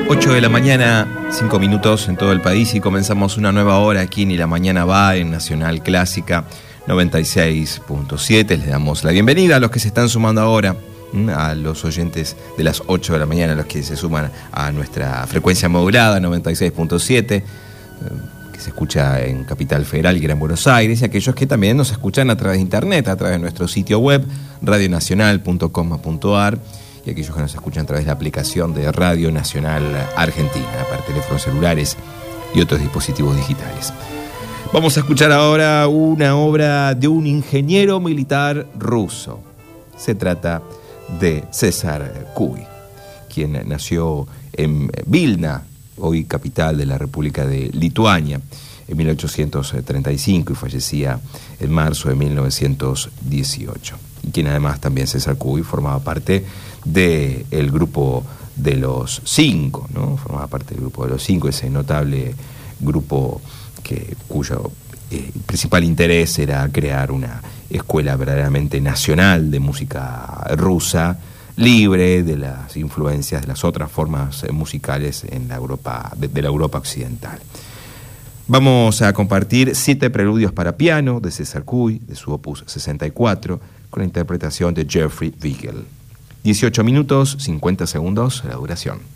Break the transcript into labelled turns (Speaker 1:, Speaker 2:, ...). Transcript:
Speaker 1: 8 de la mañana, 5 minutos en todo el país y comenzamos una nueva hora aquí en Y la Mañana Va en Nacional Clásica 96.7. Les damos la bienvenida a los que se están sumando ahora, a los oyentes de las 8 de la mañana, a los que se suman a nuestra frecuencia modulada 96.7, que se escucha en Capital Federal y Gran Buenos Aires, y aquellos que también nos escuchan a través de internet, a través de nuestro sitio web radionacional.com.ar, y aquellos que nos escuchan a través de la aplicación de Radio Nacional Argentina, para teléfonos celulares y otros dispositivos digitales. Vamos a escuchar ahora una obra de un ingeniero militar ruso. Se trata de César Kuy, quien nació en Vilna, hoy capital de la República de Lituania, en 1835 y fallecía en marzo de 1918. Y quien además también, César Kuy, formaba parte del grupo de los Cinco, ¿no? Formaba parte del grupo de los Cinco, ese notable grupo cuyo principal interés era crear una escuela verdaderamente nacional de música rusa, libre de las influencias de las otras formas musicales en la Europa, de la Europa occidental. Vamos a compartir 7 preludios para piano de César Kuy, de su opus 64, con la interpretación de Jeffrey Wiegel. 18 minutos, 50 segundos la duración.